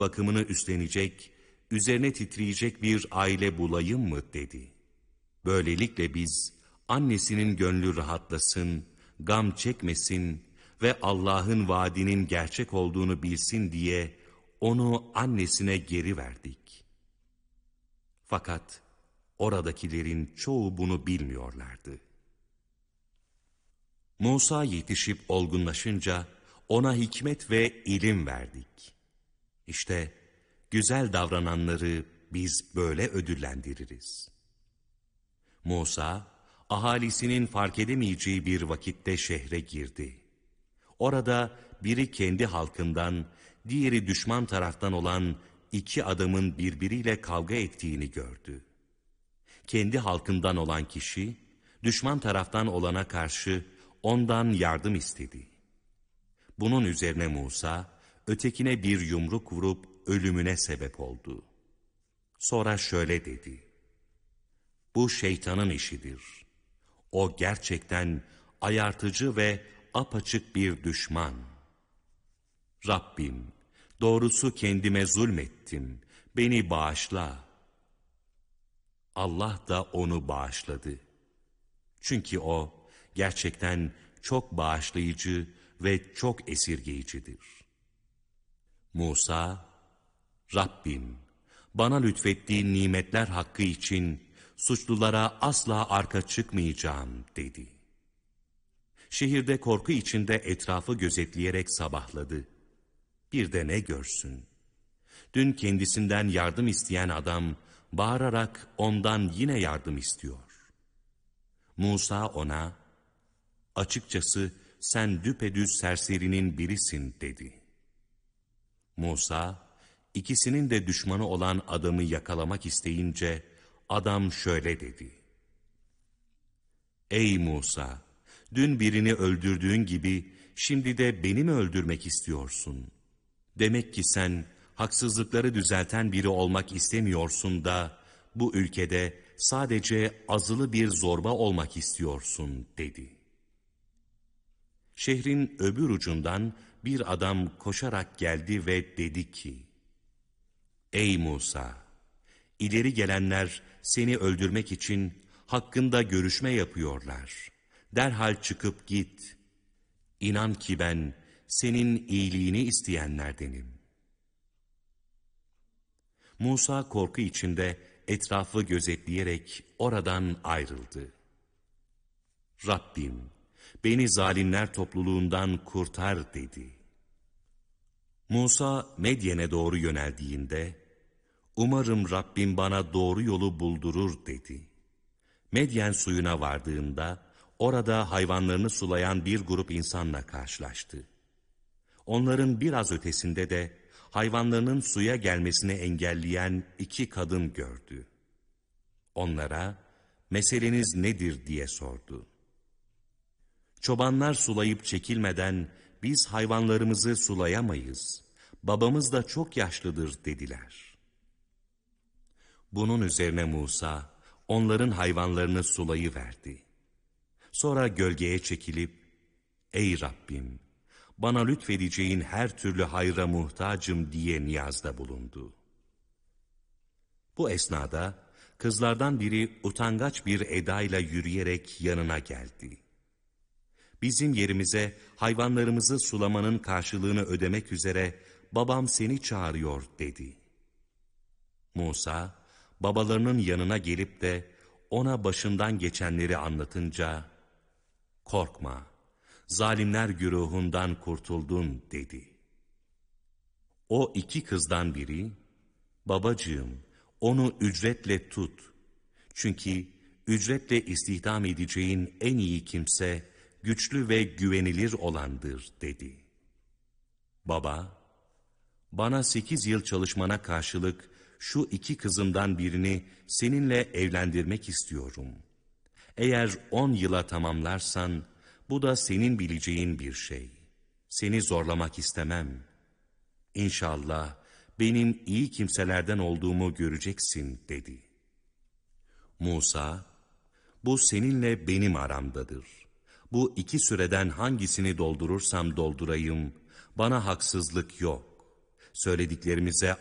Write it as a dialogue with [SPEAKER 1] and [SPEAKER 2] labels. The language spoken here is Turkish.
[SPEAKER 1] bakımını üstlenecek, üzerine titreyecek bir aile bulayım mı dedi. Böylelikle biz annesinin gönlü rahatlasın, gam çekmesin ve Allah'ın vaadinin gerçek olduğunu bilsin diye onu annesine geri verdik. Fakat oradakilerin çoğu bunu bilmiyorlardı. Musa yetişip olgunlaşınca ona hikmet ve ilim verdik. İşte güzel davrananları biz böyle ödüllendiririz. Musa, ahalisinin fark edemeyeceği bir vakitte şehre girdi. Orada biri kendi halkından, diğeri düşman taraftan olan iki adamın birbiriyle kavga ettiğini gördü. Kendi halkından olan kişi, düşman taraftan olana karşı ondan yardım istedi. Bunun üzerine Musa, ötekine bir yumruk vurup ölümüne sebep oldu. Sonra şöyle dedi: "Bu şeytanın işidir. O gerçekten ayartıcı ve apaçık bir düşman. Rabbim, doğrusu kendime zulmettim, beni bağışla." Allah da onu bağışladı. Çünkü o gerçekten çok bağışlayıcı ve çok esirgeyicidir. Musa, "Rabbim, bana lütfettiğin nimetler hakkı için suçlulara asla arka çıkmayacağım," dedi. Şehirde korku içinde etrafı gözetleyerek sabahladı. Bir de ne görsün? Dün kendisinden yardım isteyen adam bağırarak ondan yine yardım istiyor. Musa ona, "Açıkçası sen düpedüz serserinin birisin," dedi. Musa, ikisinin de düşmanı olan adamı yakalamak isteyince, adam şöyle dedi: "Ey Musa, dün birini öldürdüğün gibi şimdi de beni mi öldürmek istiyorsun? Demek ki sen haksızlıkları düzelten biri olmak istemiyorsun da bu ülkede sadece azılı bir zorba olmak istiyorsun," dedi. Şehrin öbür ucundan bir adam koşarak geldi ve dedi ki: "Ey Musa, ileri gelenler seni öldürmek için hakkında görüşme yapıyorlar. Derhal çıkıp git. İnan ki ben senin iyiliğini isteyenlerdenim." Musa korku içinde etrafı gözetleyerek oradan ayrıldı. "Rabbim, beni zalimler topluluğundan kurtar," dedi. Musa Medyen'e doğru yöneldiğinde, "Umarım Rabbim bana doğru yolu buldurur," dedi. Medyen suyuna vardığında, orada hayvanlarını sulayan bir grup insanla karşılaştı. Onların biraz ötesinde de hayvanlarının suya gelmesini engelleyen iki kadın gördü. Onlara, "Meseleniz nedir?" diye sordu. "Çobanlar sulayıp çekilmeden biz hayvanlarımızı sulayamayız. Babamız da çok yaşlıdır," dediler. Bunun üzerine Musa onların hayvanlarını sulayıverdi. Sonra gölgeye çekilip, "Ey Rabbim, bana lütfedeceğin her türlü hayra muhtacım," diye niyazda bulundu. Bu esnada kızlardan biri utangaç bir edayla yürüyerek yanına geldi. "Bizim yerimize hayvanlarımızı sulamanın karşılığını ödemek üzere babam seni çağırıyor," dedi. Musa, babalarının yanına gelip de ona başından geçenleri anlatınca, "Korkma, zalimler güruhundan kurtuldun," dedi. O iki kızdan biri, "Babacığım, onu ücretle tut. Çünkü ücretle istihdam edeceğin en iyi kimse, güçlü ve güvenilir olandır," dedi. Baba, "Bana 8 yıl çalışmana karşılık şu iki kızımdan birini seninle evlendirmek istiyorum. Eğer 10 yıla tamamlarsan, bu da senin bileceğin bir şey. Seni zorlamak istemem. İnşallah benim iyi kimselerden olduğumu göreceksin," dedi. Musa, "Bu seninle benim aramdadır. Bu iki süreden hangisini doldurursam doldurayım, bana haksızlık yok. Söylediklerimize